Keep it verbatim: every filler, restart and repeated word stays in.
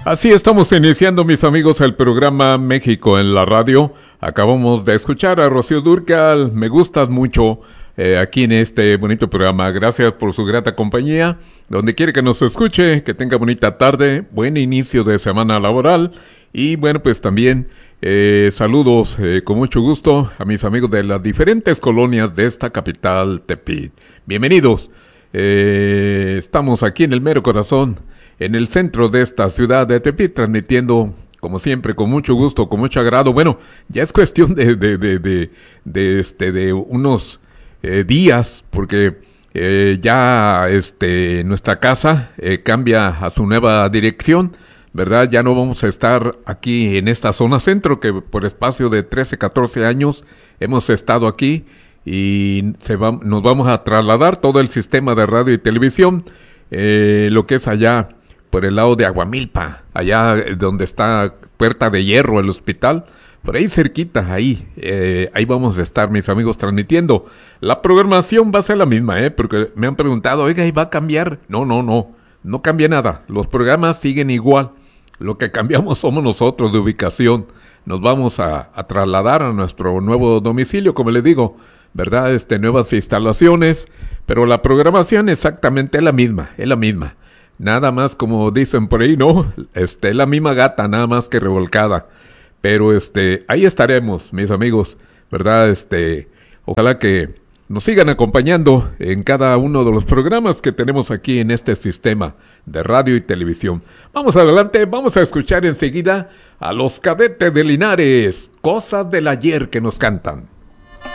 Así estamos iniciando, mis amigos, el programa México en la Radio. Acabamos de escuchar a Rocío Dúrcal, me gustas mucho eh, aquí en este bonito programa. Gracias por su grata compañía. Donde quiere que nos escuche, que tenga bonita tarde, buen inicio de semana laboral. Y bueno, pues también eh, saludos eh, con mucho gusto a mis amigos de las diferentes colonias de esta capital, Tepic. Bienvenidos. Eh, estamos aquí en el mero corazón, en el centro de esta ciudad de Tepic, transmitiendo, como siempre, con mucho gusto, con mucho agrado. Bueno, ya es cuestión de, de, de, de, de este, de unos eh, días, porque eh, ya, este, nuestra casa eh, cambia a su nueva dirección, ¿verdad? Ya no vamos a estar aquí en esta zona centro, que por espacio de trece, catorce años hemos estado aquí, y se va, nos vamos a trasladar todo el sistema de radio y televisión, eh, lo que es allá, por el lado de Aguamilpa, allá donde está Puerta de Hierro, el hospital, por ahí cerquita, ahí, eh, ahí vamos a estar, mis amigos, transmitiendo. La programación va a ser la misma, eh, porque me han preguntado, oiga, ¿y va a cambiar? No, no, no, no cambia nada, los programas siguen igual, lo que cambiamos somos nosotros de ubicación, nos vamos a, a trasladar a nuestro nuevo domicilio, como les digo, ¿verdad? Este, nuevas instalaciones, pero la programación exactamente es la misma, es la misma. Nada más, como dicen por ahí, ¿no? Este, la misma gata, nada más que revolcada. Pero, este, ahí estaremos, mis amigos, ¿verdad? Este, ojalá que nos sigan acompañando en cada uno de los programas que tenemos aquí en este sistema de radio y televisión. Vamos adelante, vamos a escuchar enseguida a los Cadetes de Linares, Cosas del Ayer, que nos cantan.